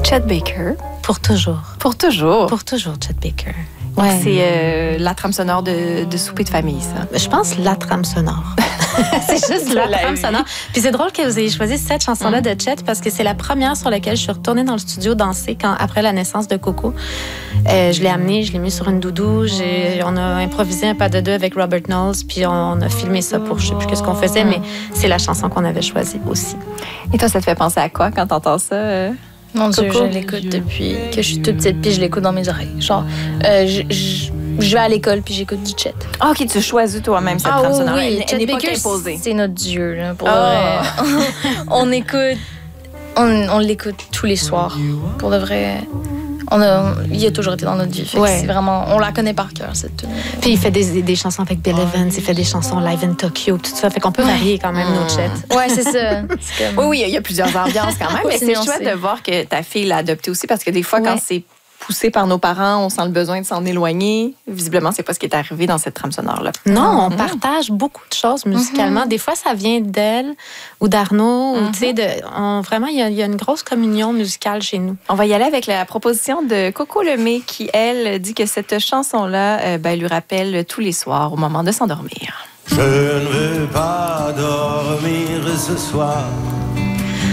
Chet Baker. Pour toujours. Pour toujours. Pour toujours, Chet Baker. Ouais. C'est la trame sonore de souper de famille, ça. Je pense la trame sonore. C'est juste la trame sonore. Puis c'est drôle que vous ayez choisi cette chanson-là de Chet parce que c'est la première sur laquelle je suis retournée dans le studio danser après la naissance de Coco. Je l'ai amené, je l'ai mis sur une doudou. On a improvisé un pas de deux avec Robert Knowles, puis on a filmé ça pour je sais plus ce qu'on faisait, mais c'est la chanson qu'on avait choisie aussi. Et toi, ça te fait penser à quoi quand t'entends ça? Mon Dieu, je l'écoute depuis que je suis toute petite, puis je l'écoute dans mes oreilles. Genre, je vais à l'école, puis j'écoute du Chet. Ah, OK, tu choisis toi-même cette trame sonore. Oui, elle n'est pas Baker, imposée. c'est notre dieu, là, pour vrai. On écoute... On l'écoute tous les soirs. Pour de vrai... Il a toujours été dans notre vie. C'est vraiment, on la connaît par cœur, cette tune. Puis il fait des chansons avec Bill Evans, il fait des chansons live in Tokyo, tout ça. Fait qu'on peut varier quand même nos Chet. Ouais, c'est ça. Oui, il y a plusieurs ambiances quand même. Mais c'est chouette de voir que ta fille l'a adopté aussi parce que des fois, quand c'est poussé par nos parents, on sent le besoin de s'en éloigner. Visiblement, c'est pas ce qui est arrivé dans cette trame sonore-là. Non, on partage beaucoup de choses musicalement. Des fois, ça vient d'elle ou d'Arnaud. Ou, vraiment, il y a une grosse communion musicale chez nous. On va y aller avec la proposition de Coco Lemay qui, elle, dit que cette chanson-là lui rappelle tous les soirs au moment de s'endormir. Je ne veux pas dormir ce soir.